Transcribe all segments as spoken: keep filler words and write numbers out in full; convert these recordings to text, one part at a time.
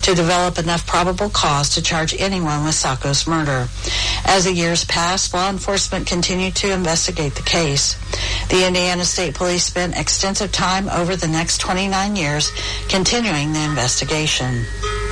to develop enough probable cause to charge anyone with Sacco's murder. As the years passed, law enforcement continued to investigate the case. The Indiana State Police spent extensive time over the next twenty-nine years continuing the investigation.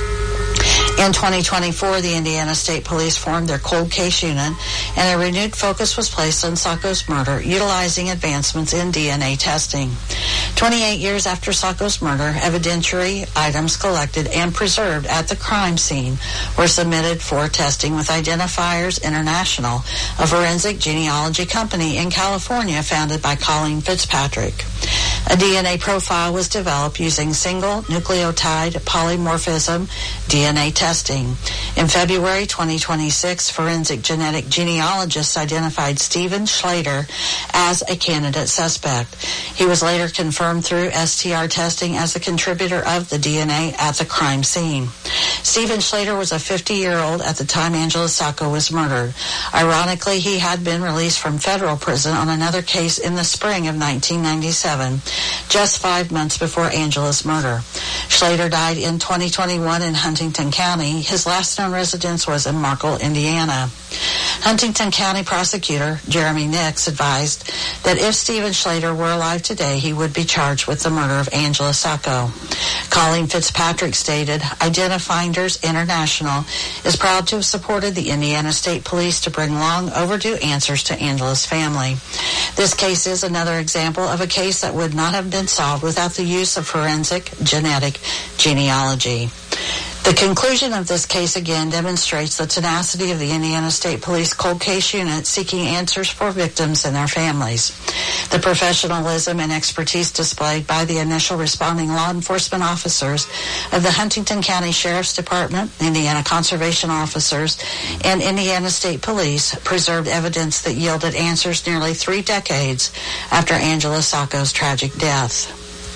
In twenty twenty-four, the Indiana State Police formed their cold case unit, and a renewed focus was placed on Sacco's murder, utilizing advancements in D N A testing. twenty-eight years after Sacco's murder, evidentiary items collected and preserved at the crime scene were submitted for testing with Identifiers International, a forensic genealogy company in California founded by Colleen Fitzpatrick. A D N A profile was developed using single nucleotide polymorphism D N A testing. In February twenty twenty-six, forensic genetic genealogists identified Stephen Schlater as a candidate suspect. He was later confirmed through S T R testing as the contributor of the D N A at the crime scene. Stephen Schlater was a fifty-year-old at the time Angela Sacco was murdered. Ironically, he had been released from federal prison on another case in the spring of nineteen ninety-seven, just five months before Angela's murder. Schlater died in twenty twenty-one in Huntington County. His last known residence was in Markle, Indiana. Huntington County prosecutor Jeremy Nix advised that if Stephen Schlater were alive today, he would be charged with the murder of Angela Sacco. Colleen Fitzpatrick stated, Identifinders International is proud to have supported the Indiana State Police to bring long overdue answers to Angela's family. This case is another example of a case that would not have been solved without the use of forensic genetic genealogy. The conclusion of this case again demonstrates the tenacity of the Indiana State Police Cold Case Unit seeking answers for victims and their families. The professionalism and expertise displayed by the initial responding law enforcement officers of the Huntington County Sheriff's Department, Indiana Conservation Officers, and Indiana State Police preserved evidence that yielded answers nearly three decades after Angela Sacco's tragic death.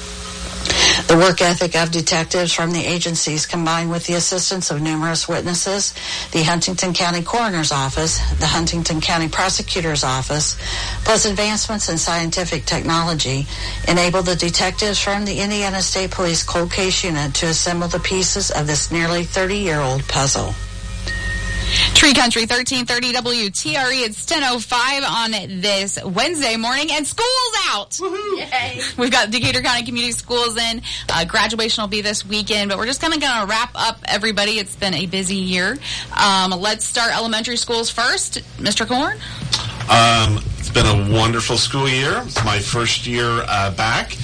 The work ethic of detectives from the agencies, combined with the assistance of numerous witnesses, the Huntington County Coroner's Office, the Huntington County Prosecutor's Office, plus advancements in scientific technology, enabled the detectives from the Indiana State Police Cold Case Unit to assemble the pieces of this nearly thirty-year-old puzzle. Tree Country, thirteen thirty W T R E. It's ten oh five on this Wednesday morning, and school's out. Woohoo! Yay. We've got Decatur County Community Schools in. Uh, graduation will be this weekend, but we're just kind of going to wrap up everybody. It's been a busy year. Um, let's start elementary schools first. Mister Korn? Um, it's been a wonderful school year. It's my first year uh, back.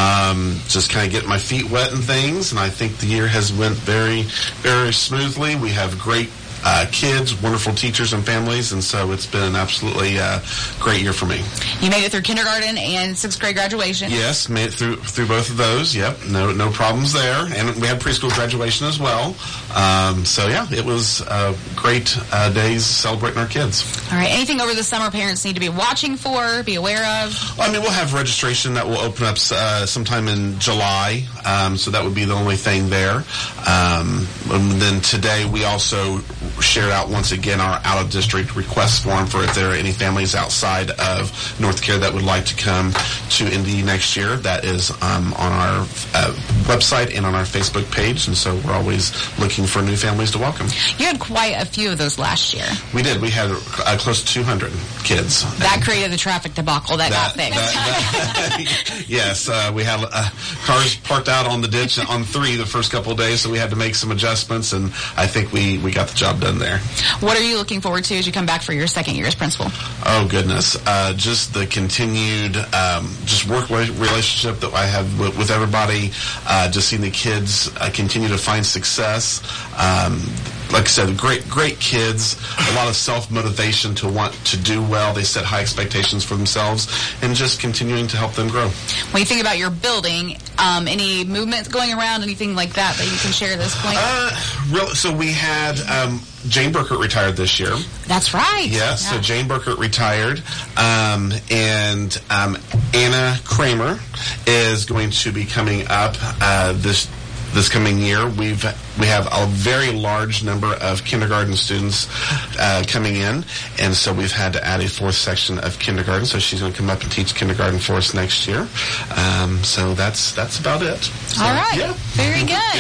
Um, just kind of getting my feet wet and things, and I think the year has went very, very smoothly. We have great Uh, kids, wonderful teachers and families, and so it's been an absolutely uh, great year for me. You made it through kindergarten and sixth grade graduation. Yes, made it through through both of those. Yep, no no problems there, and we had preschool graduation as well. Um, so yeah, it was uh, great uh, days celebrating our kids. All right, anything over the summer parents need to be watching for, be aware of? Well, I mean, we'll have registration that will open up uh, sometime in July, um, so that would be the only thing there. Um, and then today we also shared out once again our out-of-district request form for if there are any families outside of North Dakota that would like to come to Indy next year. That is um, on our uh, website and on our Facebook page, and so we're always looking for new families to welcome. You had quite a few of those last year. We did. We had uh, close to two hundred kids. That and created the traffic debacle that, that got fixed. That, that, yes, uh, we had uh, cars parked out on the ditch on three the first couple of days, so we had to make some adjustments, and I think we, we got the job done there. What are you looking forward to as you come back for your second year as principal? Oh, goodness. Uh, just the continued um, just work relationship that I have with, with everybody, uh, just seeing the kids uh, continue to find success. Um, like I said, great, great kids, a lot of self-motivation to want to do well. They set high expectations for themselves, and just continuing to help them grow. When you think about your building, um, any movements going around, anything like that that you can share at this point? Uh, real, so we had um, Jane Burkert retired this year. That's right. Yeah, yeah. So Jane Burkert retired, um, and um, Anna Kramer is going to be coming up uh, this this coming year. We've we have a very large number of kindergarten students uh, coming in, and so we've had to add a fourth section of kindergarten. So she's going to come up and teach kindergarten for us next year. Um, so that's that's about it. So, all right. Yeah. Very good. Yeah.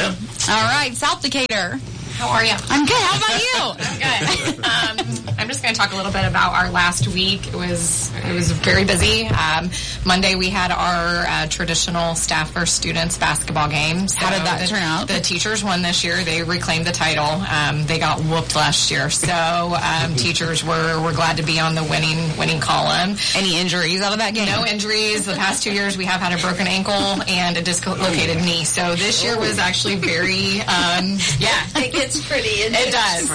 All right, South Decatur. How are you? I'm good. How about you? I'm good. Um, I'm just going to talk a little bit about our last week. It was it was very busy. Um, Monday we had our uh, traditional staff versus students basketball game. So How did that the, turn out? The teachers won this year. They reclaimed the title. Um, they got whooped last year, so um, teachers were were glad to be on the winning winning column. Any injuries out of that game? No injuries. The past two years we have had a broken ankle and a dislocated knee. So this year was actually very um, yeah. It's pretty intense. It does.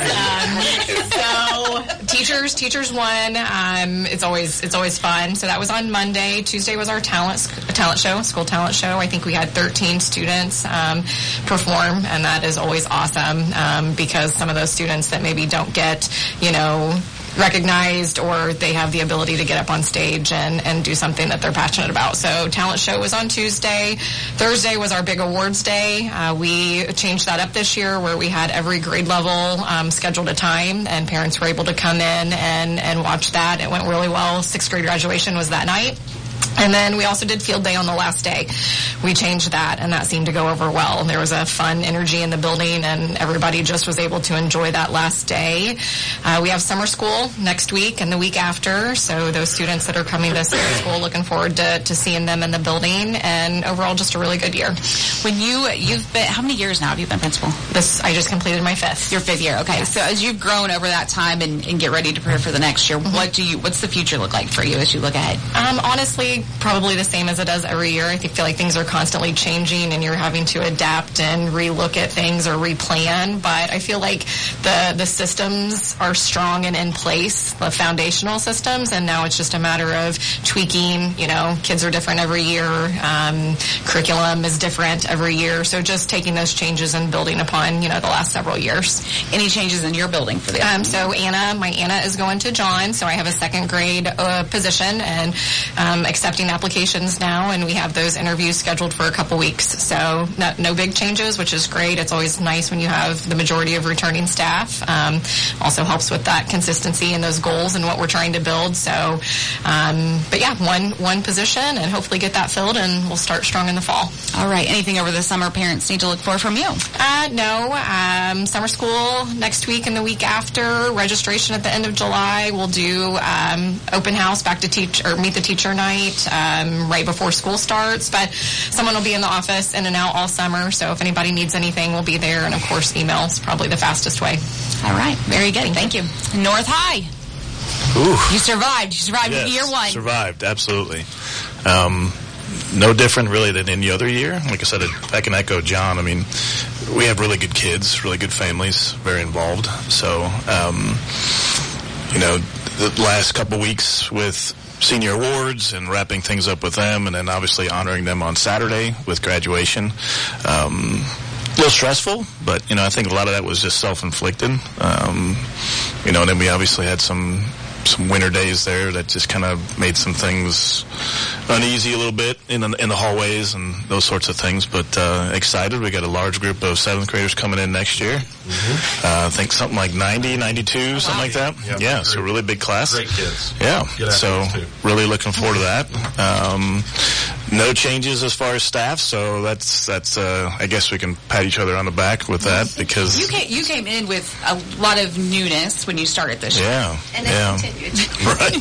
Um, so teachers, teachers won. Um, it's always it's always fun. So that was on Monday. Tuesday was our talent talent show, school talent show. I think we had thirteen students um, perform, and that is always awesome um, because some of those students that maybe don't get, you know, recognized, or they have the ability to get up on stage and, and do something that they're passionate about. So talent show was on Tuesday. Thursday was our big awards day. Uh, we changed that up this year where we had every grade level um, scheduled a time, and parents were able to come in and, and watch that. It went really well. Sixth grade graduation was that night. And then we also did field day on the last day. We changed that, and that seemed to go over well. There was a fun energy in the building, and everybody just was able to enjoy that last day. Uh, we have summer school next week and the week after, so those students that are coming to summer school, looking forward to, to seeing them in the building, and overall just a really good year. When you, you've been, how many years now have you been principal? This, I just completed my fifth. Your fifth year, okay. So as you've grown over that time and, and get ready to prepare for the next year, mm-hmm. what do you, what's the future look like for you as you look ahead? Um, honestly, probably the same as it does every year. I feel like things are constantly changing, and you're having to adapt and relook at things or replan. But I feel like the the systems are strong and in place, the foundational systems, and now it's just a matter of tweaking. You know, kids are different every year. Um, curriculum is different every year. So just taking those changes and building upon, you know, the last several years. Any changes in your building for the um, So Anna, my Anna is going to John, so I have a second grade uh, position, and um, accepting applications now, and we have those interviews scheduled for a couple weeks. So no, no big changes, which is great. It's always nice when you have the majority of returning staff. Um, also helps with that consistency and those goals and what we're trying to build. So, um, but yeah, one one position, and hopefully get that filled, and we'll start strong in the fall. All right. Anything over the summer parents need to look for from you? Uh, no. Um, summer school next week and the week after. Registration at the end of July. We'll do um, open house, back to teach or meet the teacher night. Um, right before school starts, but someone will be in the office in and out all summer, so if anybody needs anything, we'll be there, and of course email is probably the fastest way. All right, very good. Thank, Thank you. you. North High. Ooh. You survived. You survived yes, year one. Survived, absolutely. Um, no different really than any other year. Like I said, I can echo John. I mean, we have really good kids, really good families, very involved. So, um, you know, the last couple weeks with senior awards and wrapping things up with them, and then obviously honoring them on Saturday with graduation. Um, a little stressful, but, you know, I think a lot of that was just self-inflicted. Um, you know, and then we obviously had some some winter days there that just kind of made some things uneasy a little bit in the, in the hallways and those sorts of things. But uh, excited. We got a large group of seventh graders coming in next year. Mm-hmm. Uh, I think something like ninety, ninety-two, wow. something like that. Yep. Yeah, great. So really big class. Great kids. Yeah, so really looking forward to that. Um, no changes as far as staff, so that's that's. Uh, I guess we can pat each other on the back with that because you came you came in with a lot of newness when you started this year. Yeah, and it yeah. continued. Right.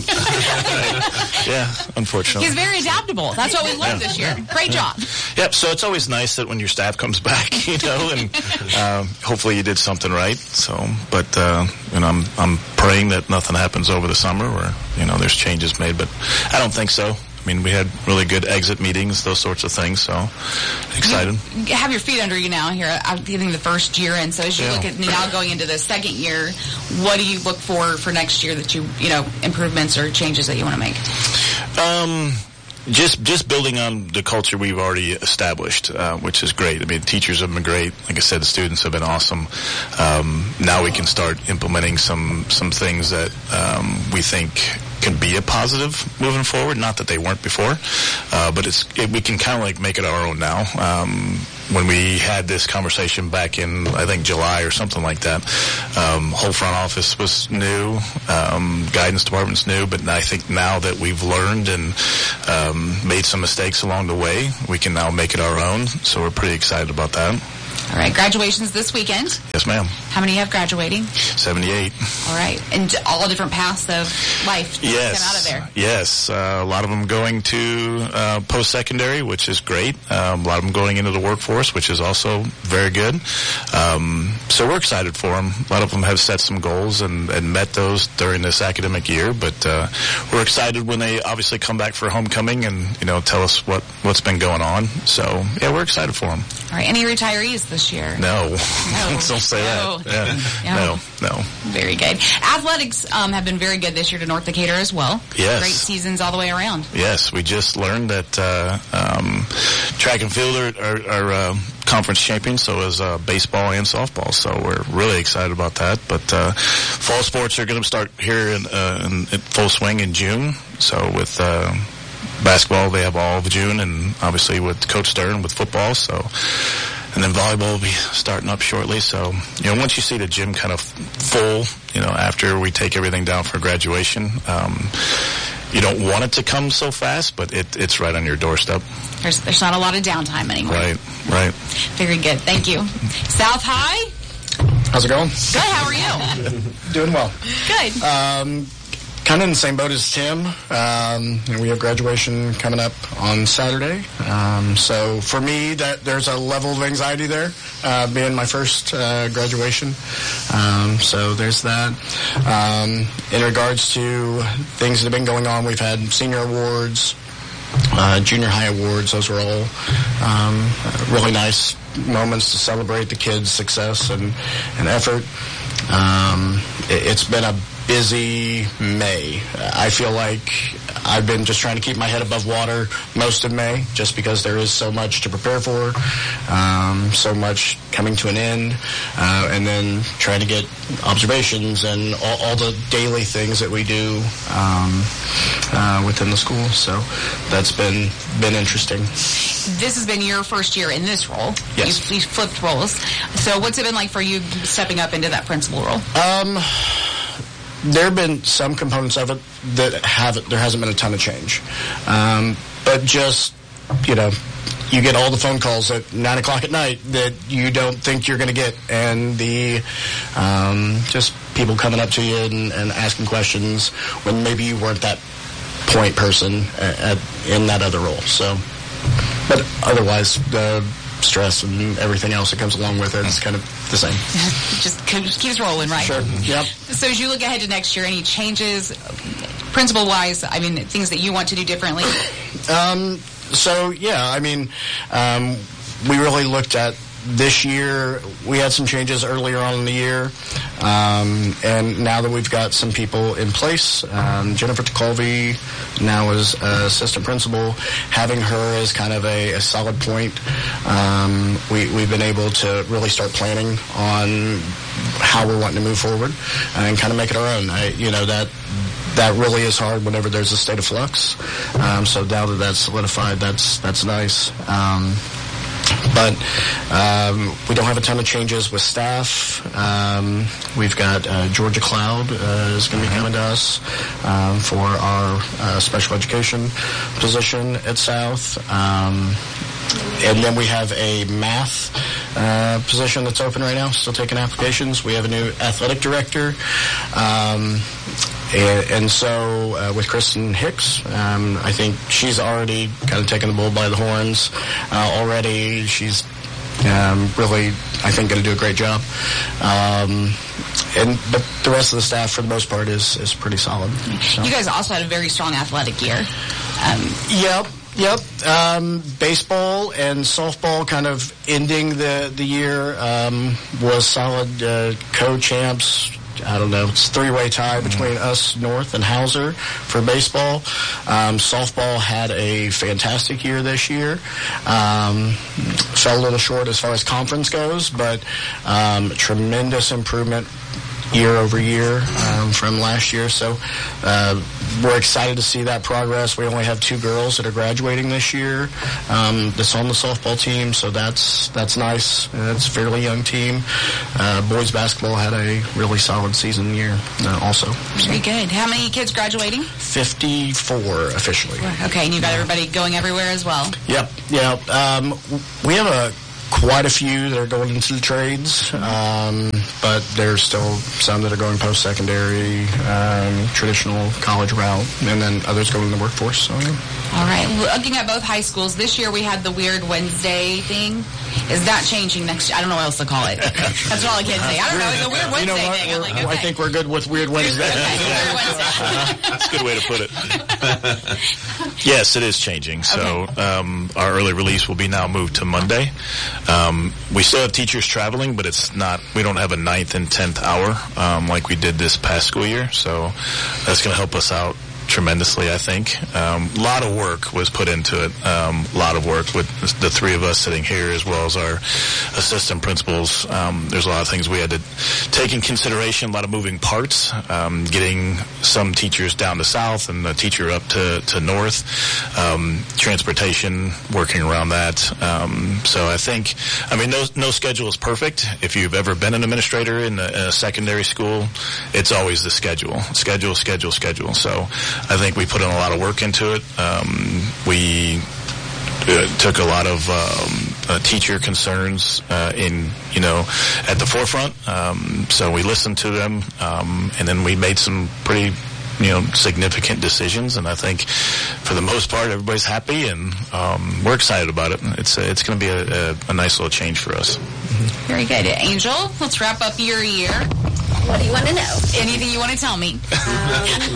right. Yeah, unfortunately. He's very adaptable. That's what we learned yeah. this year. Great job. Yep. So it's always nice that when your staff comes back, you know, and um, hopefully you did something right. So, but uh, you know, I'm I'm praying that nothing happens over the summer where you know there's changes made, but I don't think so. I mean, we had really good exit meetings, those sorts of things, so excited. You have your feet under you now here, I'm getting the first year in, so as you yeah. look at now going into the second year, what do you look for for next year that you, you know, improvements or changes that you want to make? Um... Just just building on the culture we've already established, uh, which is great. I mean, teachers have been great. Like I said, the students have been awesome. Um, now we can start implementing some some things that um, we think can be a positive moving forward. Not that they weren't before, uh, but it's it, we can kind of like make it our own now. Um, when we had this conversation back in, I think, July or something like that, um, whole front office was new, um, guidance department's new, but I think now that we've learned and um, made some mistakes along the way, we can now make it our own, so we're pretty excited about that. All right, graduations this weekend. Yes, ma'am. How many you have graduating? seventy-eight. All right, and all different paths of life Yes. come out of there. Yes, uh, a lot of them going to uh, post-secondary, which is great. Um, a lot of them going into the workforce, which is also very good. Um, so we're excited for them. A lot of them have set some goals and, and met those during this academic year, but uh, we're excited when they obviously come back for homecoming and, you know, tell us what, what's been going on. So, yeah, we're excited for them. All right, any retirees this year? No. No. Don't say No. that. Yeah. No. No, no. Very good. Athletics um, have been very good this year to North Decatur as well. Yes. Great seasons all the way around. Yes, we just learned that uh, um, track and field are, are, are uh, conference champions, so is uh, baseball and softball. So we're really excited about that. But uh, fall sports are going to start here in, uh, in, in full swing in June. So with uh, basketball, they have all of June, and obviously with Coach Stern with football. So. And then volleyball will be starting up shortly. So, you know, once you see the gym kind of full, you know, after we take everything down for graduation, um, you don't want it to come so fast, but it, it's right on your doorstep. There's, there's not a lot of downtime anymore. Right, right. Very good. Thank you. South High? How's it going? Good. How are you? Doing well. Good. Um, kind of in the same boat as Tim. Um, and we have graduation coming up on Saturday. Um, so for me, that there's a level of anxiety there, uh, being my first uh, graduation. Um, so there's that. Um, in regards to things that have been going on, we've had senior awards, uh, junior high awards. Those were all um, really nice moments to celebrate the kids' success and, and effort. Um, it, it's been a busy May. I feel like I've been just trying to keep my head above water most of May, just because there is so much to prepare for, um, so much coming to an end, uh, and then trying to get observations and all, all the daily things that we do um, uh, within the school. So that's been been interesting. This has been your first year in this role. Yes. You've, you've flipped roles. So what's it been like for you stepping up into that principal role? Um, there have been some components of it that haven't, there hasn't been a ton of change. Um, but just, you know, you get all the phone calls at nine o'clock at night that you don't think you're going to get. And the, um, just people coming up to you and, and asking questions when maybe you weren't that point person at, at, in that other role. So, but otherwise, the stress and everything else that comes along with it is kind of the same. Just keeps rolling, right? Sure. Yep. So as you look ahead to next year, any changes, principal-wise, I mean, things that you want to do differently? Um, so, yeah, I mean, um, we really looked at this year. We had some changes earlier on in the year, um, and now that we've got some people in place, um, Jennifer Tecalvi now is uh, assistant principal, having her as kind of a, a solid point, um, we, we've been able to really start planning on how we're wanting to move forward and kind of make it our own. I, you know, that that really is hard whenever there's a state of flux. Um, so now that that's solidified, that's that's nice. Um, But um, we don't have a ton of changes with staff. Um, we've got uh, Georgia Cloud uh, is going to be coming to us um, for our uh, special education position at South. Um, and then we have a math uh, position that's open right now, still taking applications. We have a new athletic director. Um, And, and so uh, with Kristen Hicks, um, I think she's already kind of taken the bull by the horns uh, already. She's um, really, I think, going to do a great job. Um, and but the rest of the staff, for the most part, is is pretty solid. So. You guys also had a very strong athletic year. Um, Yep. Yep. Um, baseball and softball kind of ending the, the year um, was solid. Uh, co-champs. I don't know, it's a three-way tie between us, North, and Hauser for baseball. Um, softball had a fantastic year this year. Um, fell a little short as far as conference goes, but um, tremendous improvement year over year um, from last year. So uh, we're excited to see that progress. We only have two girls that are graduating this year um, that's on the softball team, so that's that's nice. Uh, it's a fairly young team. Uh, boys basketball had a really solid season year uh, also. So. Very good. How many kids graduating? fifty-four officially. Okay, and you got everybody going everywhere as well? Yep, yep. Um, we have a quite a few that are going into the trades, um, but there's still some that are going post-secondary, um, traditional college route, and then others going in the workforce. So, yeah. All right. Looking at both high schools, this year we had the Weird Wednesday thing. Is that changing next year? I don't know what else to call it. That's what all the kids say. I don't know. It's a Weird Wednesday you know what? thing. I'm like, okay. I think we're good with Weird Wednesday. Weird Wednesday. That's a good way to put it. Yes, it is changing. So Okay. um, our early release will be now moved to Monday. Um, we still have teachers traveling, but it's not. We don't have a ninth and tenth hour um, like we did this past school year. So that's going to help us out tremendously, I think. A um, lot of work was put into it. A um, lot of work with the three of us sitting here as well as our assistant principals. Um, there's a lot of things we had to take in consideration, a lot of moving parts, um, getting some teachers down to south and a teacher up to, to north, um, transportation, working around that. Um, so I think, I mean, no, no schedule is perfect. If you've ever been an administrator in a, in a secondary school, it's always the schedule. Schedule, schedule, schedule. So I think we put in a lot of work into it. Um, we uh, took a lot of um, uh, teacher concerns uh, in, you know, at the forefront. Um, so we listened to them, um, and then we made some pretty, you know, significant decisions. And I think, for the most part, everybody's happy, and um, we're excited about it. It's uh, it's going to be a, a, a nice little change for us. Very good. Angel, let's wrap up your year. What do you want to know? Anything you want to tell me? Um,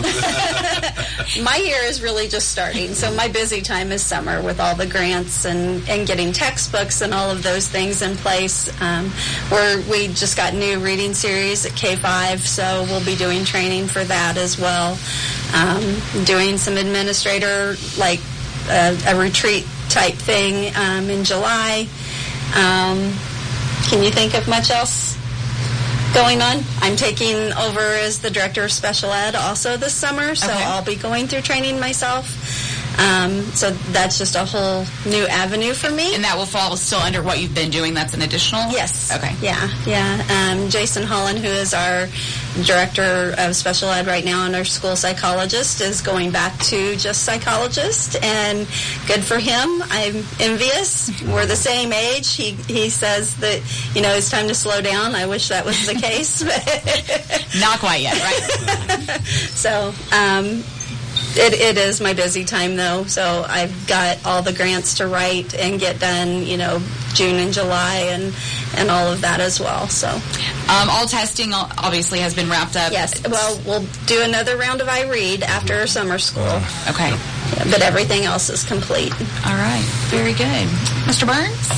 my year is really just starting, so my busy time is summer with all the grants and, and getting textbooks and all of those things in place. Um, we're, we just got new reading series at K five, so we'll be doing training for that as well. Um, doing some administrator, like a, a retreat type thing um, in July. Um, can you think of much else going on? I'm taking over as the director of special ed also this summer, so Okay. I'll be going through training myself. Um, so that's just a whole new avenue for me. And that will fall still under what you've been doing. That's an additional? Yes. Okay. Yeah, yeah. Um, Jason Holland, who is our director of special ed right now and our school psychologist, is going back to just psychologist, and good for him. I'm envious. We're the same age. He he says that, you know, it's time to slow down. I wish that was the case. Not quite yet, right? So, um, It, it is my busy time, though, so I've got all the grants to write and get done, you know, June and July and, and all of that as well, so. Um, all testing obviously has been wrapped up. Yes, well, we'll do another round of iRead after summer school, Okay. but everything else is complete. All right. Very good. Mister Burns?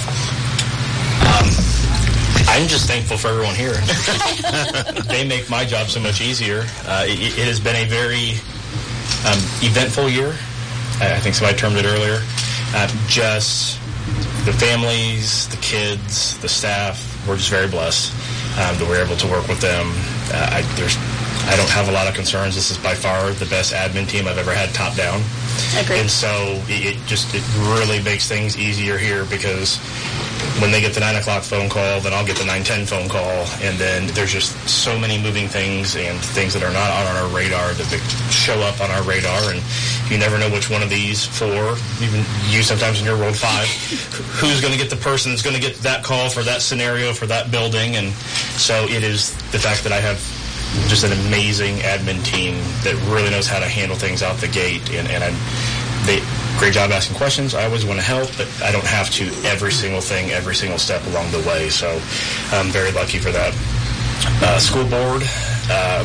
I'm just thankful for everyone here. They make my job so much easier. Uh, it, it has been a very um, eventful year. I think somebody termed it earlier. Uh, just the families, the kids, the staff, we're just very blessed um, that we're able to work with them. Uh, I, there's, I don't have a lot of concerns. This is by far the best admin team I've ever had top down. Agreed. And so it, it just it really makes things easier here, because when they get the nine o'clock phone call, then I'll get the nine ten phone call, and then there's just so many moving things and things that are not on our radar that they show up on our radar, and you never know which one of these four, even you sometimes in your world five, who's going to get the person that's going to get that call for that scenario for that building. And so it is the fact that I have just an amazing admin team that really knows how to handle things out the gate, and, and I'm, they great job asking questions. I always want to help, but I don't have to every single thing, every single step along the way. So I'm very lucky for that. Uh, school board. Uh,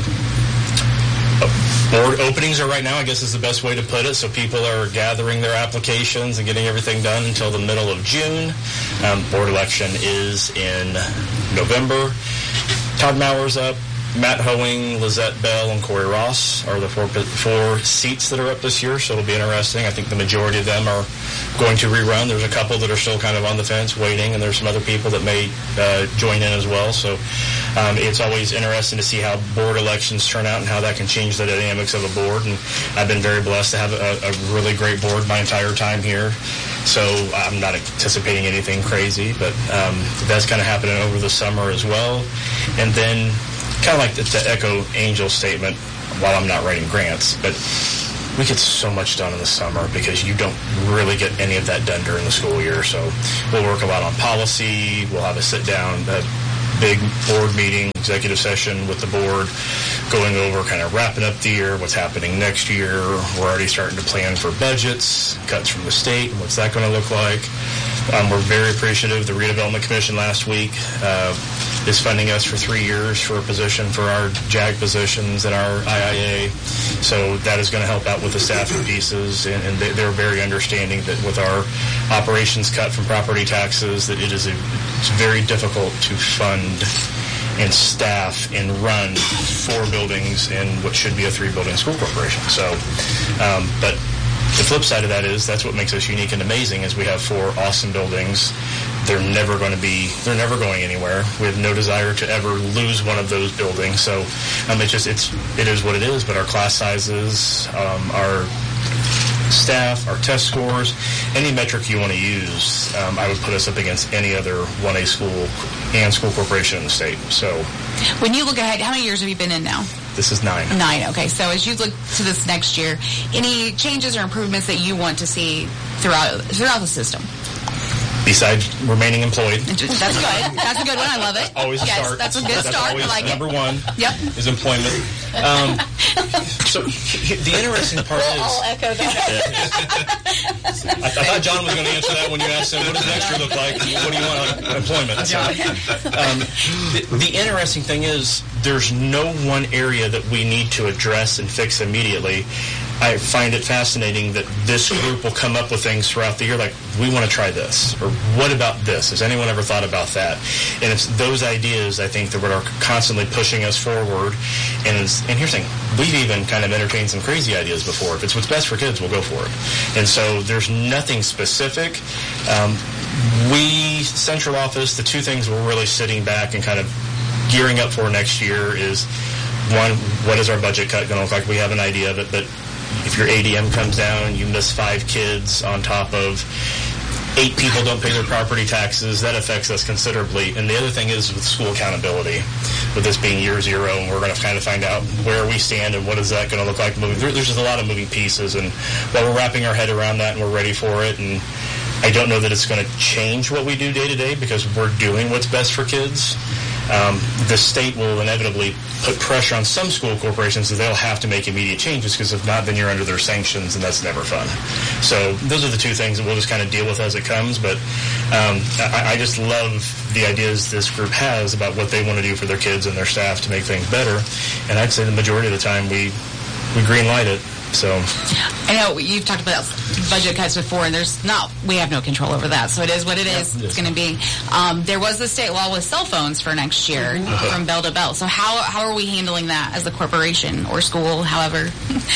board openings are right now, I guess is the best way to put it. So people are gathering their applications and getting everything done until the middle of June. Um, board election is in November. Todd Mauer's up. Matt Hoeing, Lizette Bell, and Corey Ross are the four four seats that are up this year, so it'll be interesting. I think the majority of them are going to rerun. There's a couple that are still kind of on the fence waiting, and there's some other people that may uh, join in as well. So um, it's always interesting to see how board elections turn out and how that can change the dynamics of a board. And I've been very blessed to have a, a really great board my entire time here. So I'm not anticipating anything crazy, but um, that's kind of happening over the summer as well. And then kind of like to, to echo Angel's statement, while I'm not writing grants, but we get so much done in the summer because you don't really get any of that done during the school year. So we'll work a lot on policy. We'll have a sit-down, a big board meeting, executive session with the board, going over kind of wrapping up the year, what's happening next year. We're already starting to plan for budgets, cuts from the state, and what's that going to look like. Um, we're very appreciative. The Redevelopment Commission last week uh, is funding us for three years for a position for our JAG positions and our I I A. So that is going to help out with the staffing pieces, and, and they, they're very understanding that with our operations cut from property taxes, that it is a, it's very difficult to fund and staff and run four buildings in what should be a three-building school corporation. So, um, but the flip side of that is that's what makes us unique and amazing is we have four awesome buildings. They're never going to be, they're never going anywhere. We have no desire to ever lose one of those buildings. So um, it's just, it's, it is what it is, but our class sizes, um, our staff, our test scores, any metric you want to use, um, I would put us up against any other one A school and school corporation in the state. So when you look ahead, how many years have you been in now? This is nine. Nine, okay. So as you look to this next year, any changes or improvements that you want to see throughout throughout the system? Besides remaining employed. That's good. That's a good one. I love it. Always a yes, start. That's a good that's start. Always I like number it. one yep. is employment. Um, so the interesting part we'll is... all echo that. I, I thought John was going to answer that when you asked him, what does next year look like? What do you want on employment? So, um, the, the interesting thing is there's no one area that we need to address and fix immediately. I find it fascinating that this group will come up with things throughout the year like, we want to try this, or what about this? Has anyone ever thought about that? And it's those ideas, I think, that are constantly pushing us forward. And, it's, and here's the thing, we've even kind of entertained some crazy ideas before. If it's what's best for kids, we'll go for it. And so there's nothing specific. Um, we, central office, the two things we're really sitting back and kind of gearing up for next year is, one, what is our budget cut going to look like? We have an idea of it, but if your A D M comes down, you miss five kids on top of eight people don't pay their property taxes, that affects us considerably. And the other thing is with school accountability, with this being year zero, and we're going to kind of find out where we stand and what is that going to look like moving. There's just a lot of moving pieces, and while we're wrapping our head around that and we're ready for it, and I don't know that it's going to change what we do day to day because we're doing what's best for kids. Um, the state will inevitably put pressure on some school corporations that they'll have to make immediate changes because if not, then you're under their sanctions, and that's never fun. So those are the two things that we'll just kind of deal with as it comes. But um, I, I just love the ideas this group has about what they want to do for their kids and their staff to make things better. And I'd say the majority of the time we, we green light it. So I know you've talked about budget cuts before, and there's not, we have no control over that. So it is what it is. Yeah, it it's is. going to be. Um, there was the state law with cell phones for next year Mm-hmm. from bell to bell. So how how are we handling that as a corporation or school, however?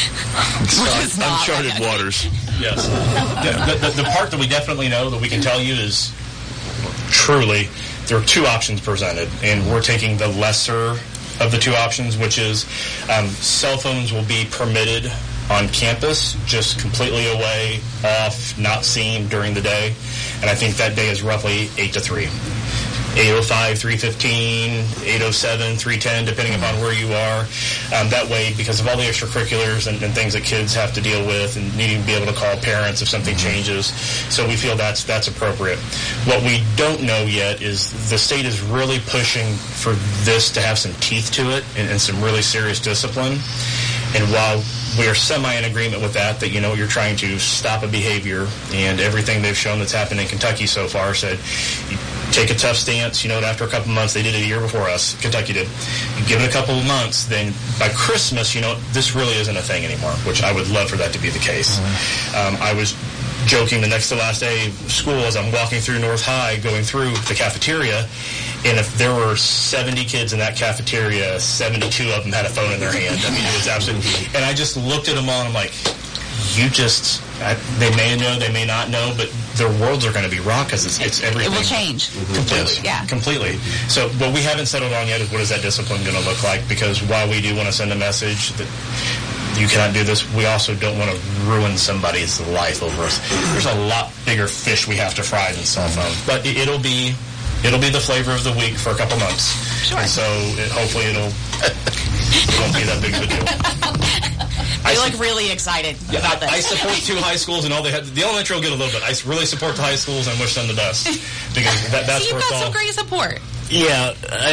It's not. Uncharted waters. yes, the, the, the part that we definitely know that we can tell you is truly there are two options presented, and we're taking the lesser of the two options, which is um, cell phones will be permitted on campus, just completely away, off, not seen during the day. And I think that day is roughly eight to three. eight oh five, three fifteen, eight oh seven, three ten, depending upon where you are. Um, that way, because of all the extracurriculars and, and things that kids have to deal with and needing to be able to call parents if something changes. So we feel that's that's appropriate. What we don't know yet is the state is really pushing for this to have some teeth to it and, and some really serious discipline. And while we are semi in agreement with that, that, you know, you're trying to stop a behavior, and everything they've shown that's happened in Kentucky so far said, you take a tough stance, you know, and after a couple months, they did it a year before us, Kentucky did. You give it a couple of months, then by Christmas, you know, this really isn't a thing anymore, which I would love for that to be the case. Mm-hmm. Um, I was joking the next to last day of school as I'm walking through North High, going through the cafeteria, and if there were seventy kids in that cafeteria, seventy-two of them had a phone in their hand. I mean, it was absolutely... And I just looked at them all, and I'm like, you just... I, they may know, they may not know, but their worlds are going to be rocked because it's, it's everything. It will change. Completely. Yeah. Completely. So what we haven't settled on yet is what is that discipline going to look like? Because while we do want to send a message that you cannot do this, we also don't want to ruin somebody's life over us. There's a lot bigger fish we have to fry than cell phone. But it, it'll be... It'll be the flavor of the week for a couple months. Sure. And so it, hopefully it'll it won't be that big of a deal. They look really excited Yeah, about I, I this. support two high schools, and all they had. The elementary will get a little bit. I really support the high schools and wish them the best because that, that's So where you've it's got all. some great support. Yeah.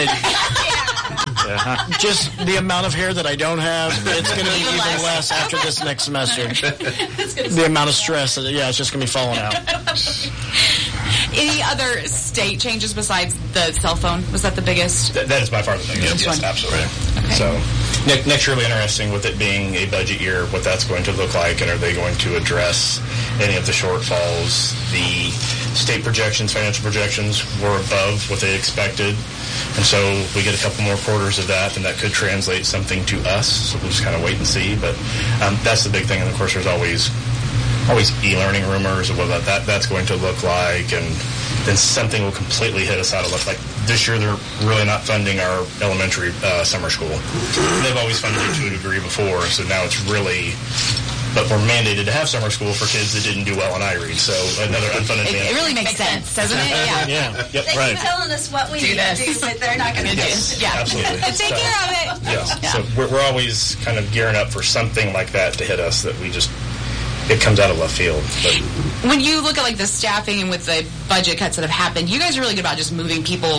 I, just the amount of hair that I don't have, it's going to be even less. less after this next semester. The amount of stress, yeah, it's just going to be falling out. Any other state changes besides the cell phone? Was that the biggest? That, that is by far the biggest. Which Yes, one? absolutely. Okay. So ne- next year will be interesting with it being a budget year, what that's going to look like, and are they going to address any of the shortfalls? The state projections, financial projections, were above what they expected, and so we get a couple more quarters of that, and that could translate something to us. So we'll just kind of wait and see. But um, that's the big thing, and of course, there's always always e-learning rumors of what that that's going to look like, and then something will completely hit us out of luck. Like this year, they're really not funding our elementary uh, summer school. They've always funded it to a degree before, so now it's really. But we're mandated to have summer school for kids that didn't do well in I READ. So another unfunded It, mandate. it really makes sense, doesn't it? Yeah. Yeah. Yep. They Right. keep telling us what we Do need this. to do, but they're not going to do it. Yeah. Absolutely. Take So- care of it. Yeah. Yeah. So we're, we're always kind of gearing up for something like that to hit us that we just. It comes out of left field. But When you look at like the staffing and with the budget cuts that have happened, you guys are really good about just moving people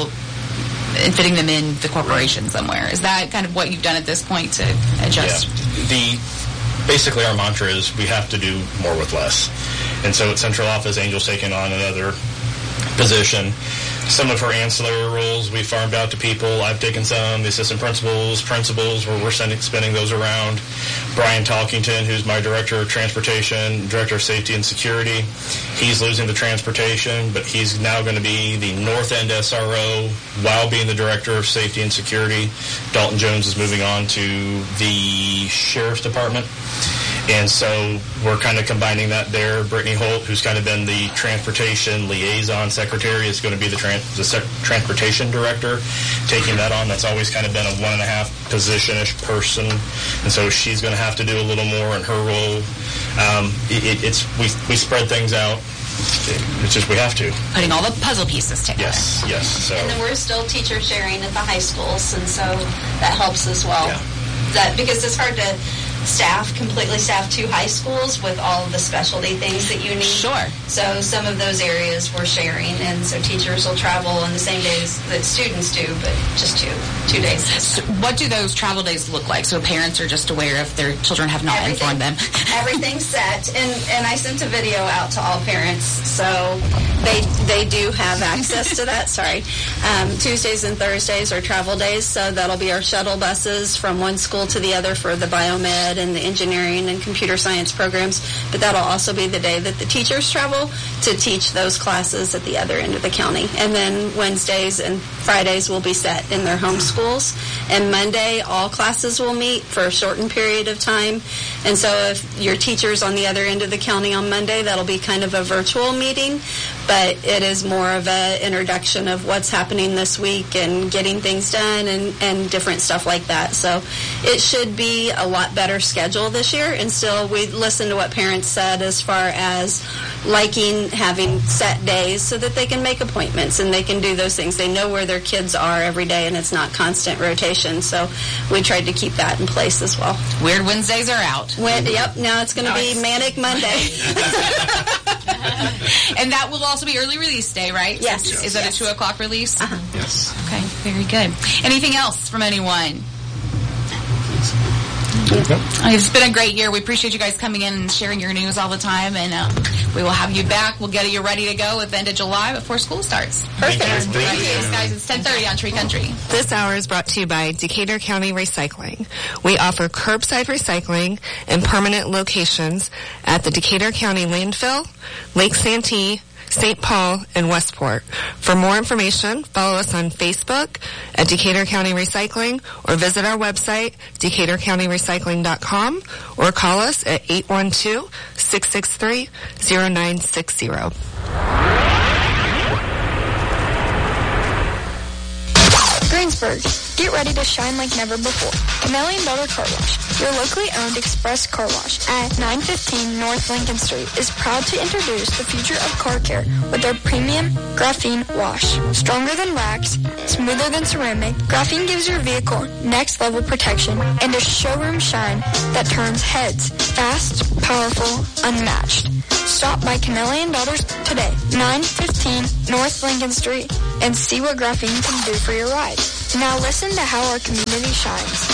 and fitting them in the corporation somewhere. Is that kind of what you've done at this point to adjust? Yeah. The basically our mantra is we have to do more with less. And so at central office, Angel's taken on another position. Some of her ancillary roles we farmed out to people. I've taken some, the assistant principals, principals, where we're sending, spinning those around. Brian Talkington, who's my director of transportation, director of safety and security, he's losing the transportation, but he's now going to be the North End S R O while being the director of safety and security. Dalton Jones is moving on to the sheriff's department. And so we're kind of combining that there. Brittany Holt, who's kind of been the transportation liaison secretary, is going to be the, tran- the sec- transportation director, taking that on. That's always kind of been a one and a half position-ish person. And so she's going to have to do a little more in her role. Um, it, it's we, we spread things out. It's just we have to. Putting all the puzzle pieces together. Yes, yes. So. And then we're still teacher sharing at the high schools, and so that helps as well. Yeah. That because it's hard to staff, completely staff two high schools with all of the specialty things that you need. Sure. So some of those areas we're sharing, and so teachers will travel on the same days that students do, but just two two days. So what do those travel days look like? So parents are just aware if their children have not Everything- informed them. Everything's set, and, and I sent a video out to all parents, so they they do have access to that. Sorry. Um, Tuesdays and Thursdays are travel days, so that'll be our shuttle buses from one school to the other for the biomed and the engineering and computer science programs, but that'll also be the day that the teachers travel to teach those classes at the other end of the county. And then Wednesdays and Fridays will be set in their home schools, and Monday all classes will meet for a shortened period of time. And so if your teacher's on the other end of the county on Monday, that'll be kind of a virtual meeting, but it is more of an introduction of what's happening this week and getting things done and, and different stuff like that. So it should be a lot better schedule this year, and still we listen to what parents said as far as liking having set days so that they can make appointments and they can do those things. They know where their kids are every day, and it's not constant rotation. So we tried to keep that in place as well. Weird Wednesdays are out. When, yep, now it's going to be Nice. Manic Monday. And that will also be early release day, right? Yes. Is that Yes. a two o'clock release? Uh-huh. Yes. Okay, very good. Anything else from anyone? It's been a great year. We appreciate you guys coming in and sharing your news all the time, and uh, we will have you back. We'll get you ready to go at the end of July before school starts. Perfect. Thanks, guys. It's ten thirty on Tree Country. This hour is brought to you by Decatur County Recycling. We offer curbside recycling and permanent locations at the Decatur County Landfill, Lake Santee, Saint Paul, and Westport. For more information, follow us on Facebook at Decatur County Recycling or visit our website, decatur county recycling dot com, or call us at eight one two, six six three, zero nine six zero. Greensburg. Get ready to shine like never before. Canelli and Daughter Car Wash, your locally owned express car wash at nine fifteen North Lincoln Street, is proud to introduce the future of car care with their premium graphene wash. Stronger than wax, smoother than ceramic, graphene gives your vehicle next level protection and a showroom shine that turns heads. Fast, powerful, unmatched. Stop by Canelli and Daughters today, nine fifteen North Lincoln Street, and see what graphene can do for your ride. Now listen to how our community shines.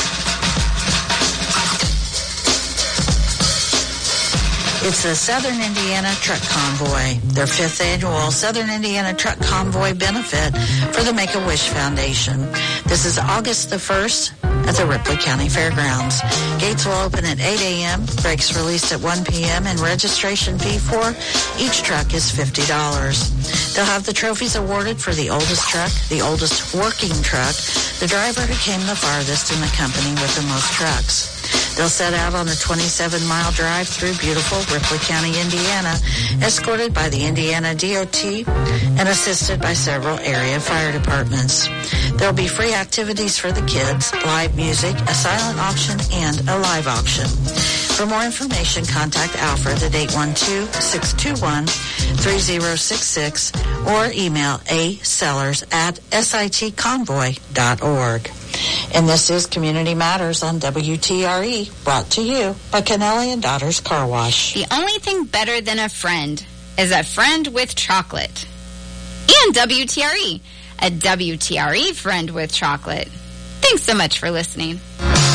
It's the Southern Indiana Truck Convoy, their fifth annual Southern Indiana Truck Convoy benefit for the Make-A-Wish Foundation. This is August the first at the Ripley County Fairgrounds. Gates will open at eight a.m., brakes released at one p.m., and registration fee for each truck is fifty dollars. They'll have the trophies awarded for the oldest truck, the oldest working truck, the driver who came the farthest, and the company with the most trucks. They'll set out on a twenty-seven mile drive through beautiful Ripley County, Indiana, escorted by the Indiana D O T and assisted by several area fire departments. There'll be free activities for the kids, live music, a silent auction, and a live auction. For more information, contact Alfred at eight one two, six two one, three zero six six or email a sellers at sit convoy dot org. And this is Community Matters on W T R E, brought to you by Canelli and Daughters Car Wash. The only thing better than a friend is a friend with chocolate. And W T R E, a W T R E friend with chocolate. Thanks so much for listening.